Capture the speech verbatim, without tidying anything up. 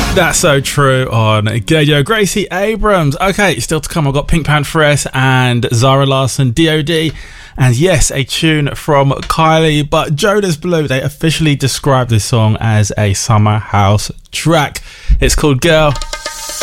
That's so true on Gayo. Gracie Abrams. Okay, still to come, I've got Pink Pantheress and Zara Larsson, D O D. And yes, a tune from Kylie. But Jonas Blue, they officially described this song as a summer house track. It's called Girl.